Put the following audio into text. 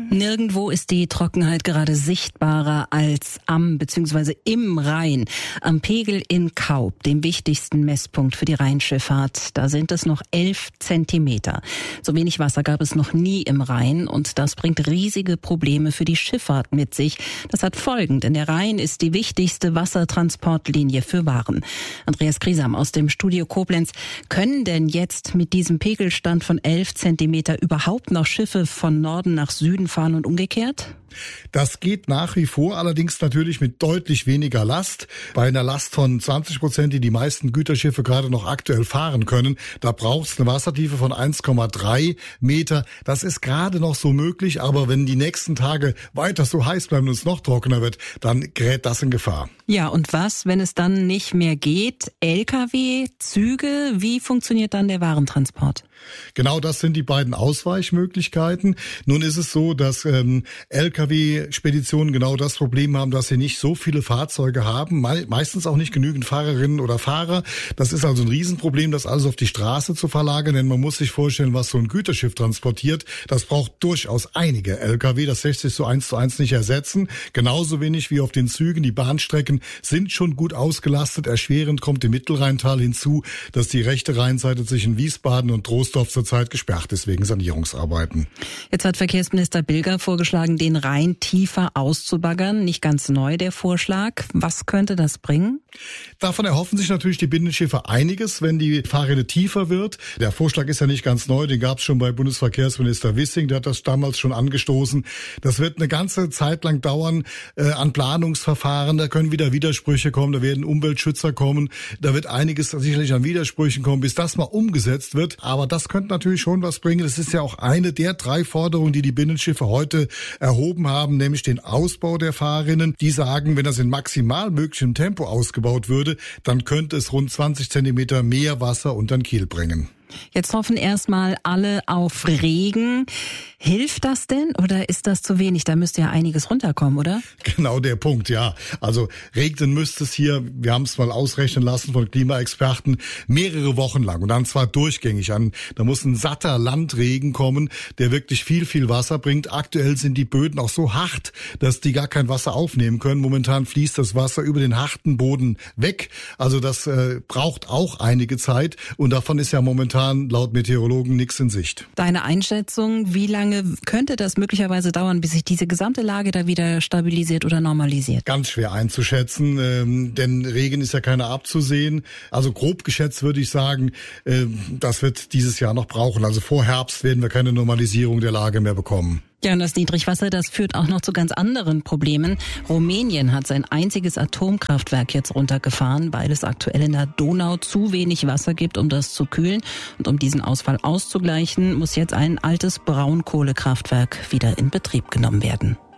Nirgendwo ist die Trockenheit gerade sichtbarer als am bzw. im Rhein. Am Pegel in Kaub, dem wichtigsten Messpunkt für die Rheinschifffahrt. Da sind es noch 11 Zentimeter. So wenig Wasser gab es noch nie im Rhein und das bringt riesige Probleme für die Schifffahrt mit sich. Das hat Folgen, denn der Rhein ist die wichtigste Wassertransportlinie für Waren. Andreas Griesam aus dem Studio Koblenz. Können denn jetzt mit diesem Pegelstand von 11 Zentimeter überhaupt noch Schiffe von Norden nach Süden fahren und umgekehrt? Das geht nach wie vor, allerdings natürlich mit deutlich weniger Last. Bei einer Last von 20%, die die meisten Güterschiffe gerade noch aktuell fahren können, da braucht es eine Wassertiefe von 1,3 Meter. Das ist gerade noch so möglich, aber wenn die nächsten Tage weiter so heiß bleiben und es noch trockener wird, dann gerät das in Gefahr. Ja, und was, wenn es dann nicht mehr geht? LKW, Züge, wie funktioniert dann der Warentransport? Genau, das sind die beiden Ausweichmöglichkeiten. Nun ist es so, dass Lkw-Speditionen genau das Problem haben, dass sie nicht so viele Fahrzeuge haben, meistens auch nicht genügend Fahrerinnen oder Fahrer. Das ist also ein Riesenproblem, das alles auf die Straße zu verlagern, denn man muss sich vorstellen, was so ein Güterschiff transportiert. Das braucht durchaus einige Lkw, das lässt sich so 1:1 nicht ersetzen. Genauso wenig wie auf den Zügen. Die Bahnstrecken sind schon gut ausgelastet. Erschwerend kommt im Mittelrheintal hinzu, dass die rechte Rheinseite zwischen Wiesbaden und Troisdorf zurzeit gesperrt ist wegen Sanierungsarbeiten. Jetzt hat Verkehrsminister Bilger vorgeschlagen, den Rhein tiefer auszubaggern. Nicht ganz neu der Vorschlag. Was könnte das bringen? Davon erhoffen sich natürlich die Binnenschiffe einiges, wenn die Fahrrinne tiefer wird. Der Vorschlag ist ja nicht ganz neu, den gab es schon bei Bundesverkehrsminister Wissing, der hat das damals schon angestoßen. Das wird eine ganze Zeit lang dauern an Planungsverfahren, da können wieder Widersprüche kommen, da werden Umweltschützer kommen, da wird einiges sicherlich an Widersprüchen kommen, bis das mal umgesetzt wird. Aber das könnte natürlich schon was bringen. Das ist ja auch eine der 3 Forderungen, die die Binnenschiffe heute erhoben haben, nämlich den Ausbau der Fahrrinnen. Die sagen, wenn das in maximal möglichem Tempo ausgebaut würde, dann könnte es rund 20 Zentimeter mehr Wasser unter den Kiel bringen. Jetzt hoffen erstmal alle auf Regen. Hilft das denn oder ist das zu wenig? Da müsste ja einiges runterkommen, oder? Genau der Punkt, ja. Also regnen müsste es hier, wir haben es mal ausrechnen lassen von Klimaexperten, mehrere Wochen lang und dann zwar durchgängig an. Da muss ein satter Landregen kommen, der wirklich viel, viel Wasser bringt. Aktuell sind die Böden auch so hart, dass die gar kein Wasser aufnehmen können. Momentan fließt das Wasser über den harten Boden weg. Also das braucht auch einige Zeit und davon ist ja momentan laut Meteorologen nichts in Sicht. Deine Einschätzung, wie lange könnte das möglicherweise dauern, bis sich diese gesamte Lage da wieder stabilisiert oder normalisiert? Ganz schwer einzuschätzen, denn Regen ist ja keiner abzusehen. Also grob geschätzt würde ich sagen, das wird dieses Jahr noch brauchen. Also vor Herbst werden wir keine Normalisierung der Lage mehr bekommen. Ja, und das Niedrigwasser, das führt auch noch zu ganz anderen Problemen. Rumänien hat sein einziges Atomkraftwerk jetzt runtergefahren, weil es aktuell in der Donau zu wenig Wasser gibt, um das zu kühlen. Und um diesen Ausfall auszugleichen, muss jetzt ein altes Braunkohlekraftwerk wieder in Betrieb genommen werden.